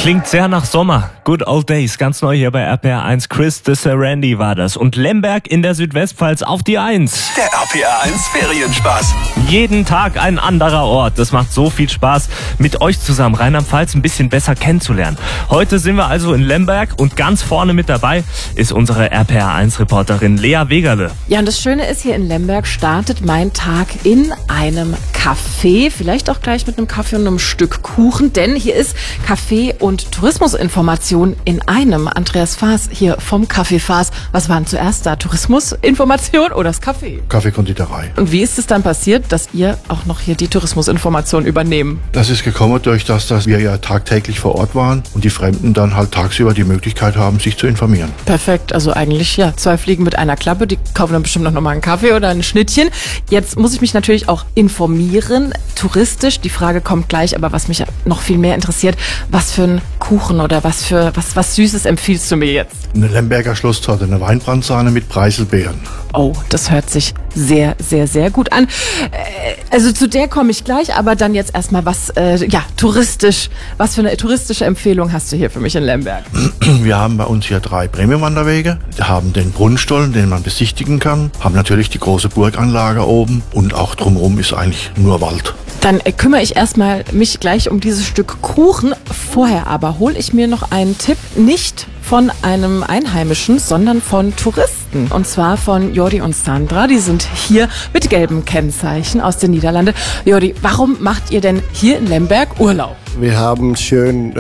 Klingt sehr nach Sommer. Good Old Days, ganz neu hier bei RPR 1. Chris de Serendy war das. Und Lemberg in der Südwestpfalz auf die 1. Der RPR 1 Ferienspaß. Jeden Tag ein anderer Ort. Das macht so viel Spaß, mit euch zusammen Rheinland-Pfalz ein bisschen besser kennenzulernen. Heute sind wir also in Lemberg und ganz vorne mit dabei ist unsere RPR 1 Reporterin Lea Wegerle. Ja, und das Schöne ist, hier in Lemberg startet mein Tag in einem Café, vielleicht auch gleich mit einem Kaffee und einem Stück Kuchen, denn hier ist Kaffee- und Tourismusinformation in einem. Andreas Faas hier vom Café Faas. Was waren zuerst da? Tourismusinformation oder das Café? Kaffeekonditorei. Und wie ist es dann passiert, dass ihr auch noch hier die Tourismusinformation übernehmen? Das ist gekommen durch das, dass wir ja tagtäglich vor Ort waren und die Fremden dann halt tagsüber die Möglichkeit haben, sich zu informieren. Perfekt, also eigentlich ja 2 Fliegen mit einer Klappe. Die kaufen dann bestimmt noch mal einen Kaffee oder ein Schnittchen. Jetzt muss ich mich natürlich auch informieren, touristisch. Die Frage kommt gleich, aber was mich noch viel mehr interessiert, was für ein Kuchen oder was Süßes empfiehlst du mir jetzt? Eine Lemberger Schlosstorte, eine Weinbrandsahne mit Preiselbeeren. Oh, das hört sich sehr, sehr, sehr gut an. Also zu der komme ich gleich, aber dann jetzt erstmal touristisch. Was für eine touristische Empfehlung hast du hier für mich in Lemberg? Wir haben bei uns hier 3 Premium-Wanderwege. Wir haben den Brunnenstollen, den man besichtigen kann. Haben natürlich die große Burganlage oben und auch drumherum ist eigentlich nur Wald. Dann kümmere ich erstmal mich gleich um dieses Stück Kuchen. Vorher aber hole ich mir noch einen Tipp, nicht von einem Einheimischen, sondern von Touristen. Und zwar von Jordi und Sandra. Die sind hier mit gelben Kennzeichen aus den Niederlanden. Jordi, warum macht ihr denn hier in Lemberg Urlaub? Wir haben schön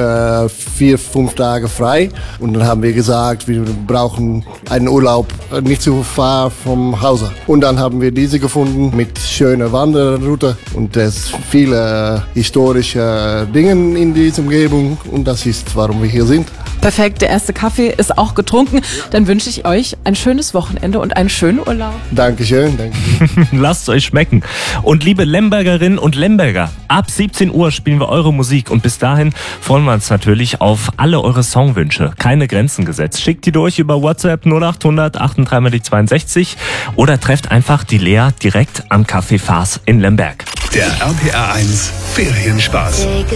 4-5 Tage frei und dann haben wir gesagt, wir brauchen einen Urlaub nicht zu far vom Hause. Und dann haben wir diese gefunden mit schöner Wanderroute und es viele historische Dinge in dieser Umgebung und das ist, warum wir hier sind. Perfekt, der erste Kaffee ist auch getrunken. Dann wünsche ich euch ein schönes Wochenende und einen schönen Urlaub. Dankeschön, danke. Lasst es euch schmecken. Und liebe Lembergerinnen und Lemberger, ab 17 Uhr spielen wir eure Musik und bis dahin freuen wir uns natürlich auf alle eure Songwünsche. Keine Grenzen gesetzt. Schickt die durch über WhatsApp 0800 38 62 oder trefft einfach die Lea direkt am Café Faas in Lemberg. Der RPR 1 Ferienspaß.